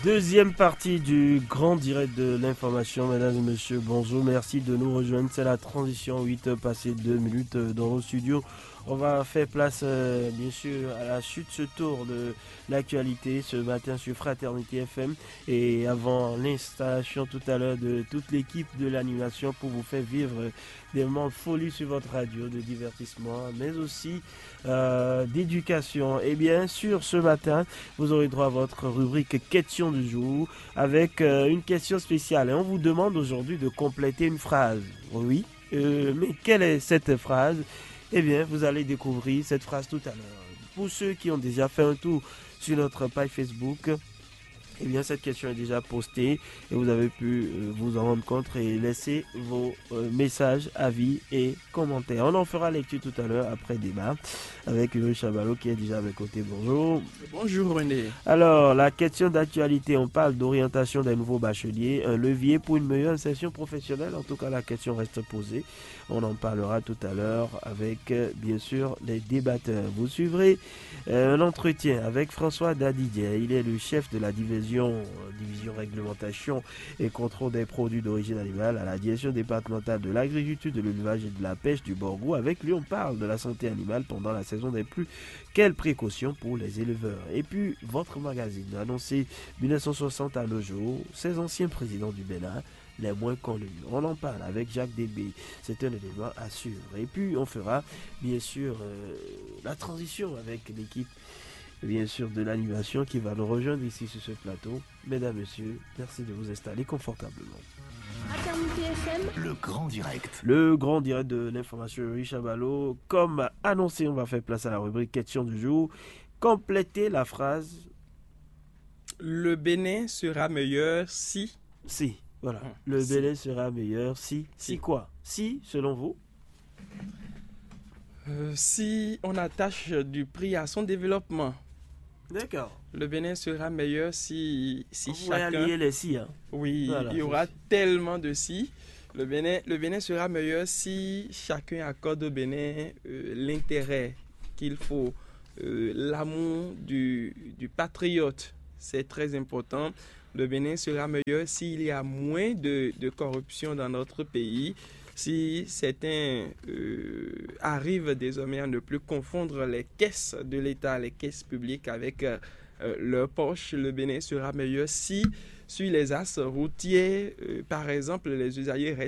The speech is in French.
Deuxième partie du grand direct de l'information, mesdames et messieurs, bonjour, merci de nous rejoindre. C'est la transition 8 passé 2 minutes dans le studio. On va faire place bien sûr à la suite ce tour de l'actualité ce matin sur Fraternité FM et avant l'installation tout à l'heure de toute l'équipe de l'animation pour vous faire vivre des moments de folie sur votre radio, de divertissement mais aussi d'éducation. Et bien sûr ce matin vous aurez droit à votre rubrique question du jour avec une question spéciale et on vous demande aujourd'hui de compléter une phrase. Oui, mais quelle est cette phrase? Eh bien, vous allez découvrir cette phrase tout à l'heure. Pour ceux qui ont déjà fait un tour sur notre page Facebook, eh bien, cette question est déjà postée et vous avez pu vous en rendre compte et laisser vos messages, avis et commentaires. On en fera lecture tout à l'heure après débat avec Uri Chabalo qui est déjà à mes côtés. Bonjour. Bonjour René. Alors, la question d'actualité, on parle d'orientation des nouveaux bacheliers, un levier pour une meilleure insertion professionnelle. En tout cas, la question reste posée. On en parlera tout à l'heure avec, bien sûr, les débatteurs. Vous suivrez un entretien avec François Dadidier. Il est le chef de la division réglementation et contrôle des produits d'origine animale à la direction départementale de l'agriculture, de l'élevage et de la pêche du Borgou. Avec lui, on parle de la santé animale pendant la saison des pluies. Quelles précautions pour les éleveurs? Et puis, votre magazine, annoncé 1960 à nos jours, ces anciens présidents du Bénin, les moins connus. On en parle avec Jacques Débé. C'est un élément à suivre. Et puis, on fera, bien sûr, la transition avec l'équipe, bien sûr, de l'animation qui va nous rejoindre ici sur ce plateau. Mesdames, messieurs, merci de vous installer confortablement. Fraternité FM, le grand direct. Le grand direct de l'information, Uri Chabalo. Comme annoncé, on va faire place à la rubrique question du jour. Complétez la phrase. Le Bénin sera meilleur si... Si, voilà. Le si. Bénin sera meilleur si... Si quoi? Si, selon vous? Si on attache du prix à son développement. D'accord. Le Bénin sera meilleur si Vous chacun... allier les si, hein? Oui, Voilà, il y aura tellement de si. Le Bénin sera meilleur si chacun accorde au Bénin l'intérêt qu'il faut, l'amour du patriote. C'est très important. Le Bénin sera meilleur s'il y a moins de corruption dans notre pays. Si certains arrivent désormais à ne plus confondre les caisses de l'État, les caisses publiques avec leurs poches, le Bénin sera meilleur si sur les axes routiers, par exemple, les usagers restent